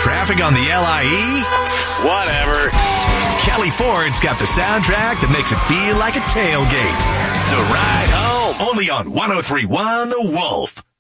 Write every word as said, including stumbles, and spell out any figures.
Traffic on the L I E? Whatever. Kelly Ford's got the soundtrack that makes it feel like a tailgate. The Ride Home, only on one oh three point one The Wolf.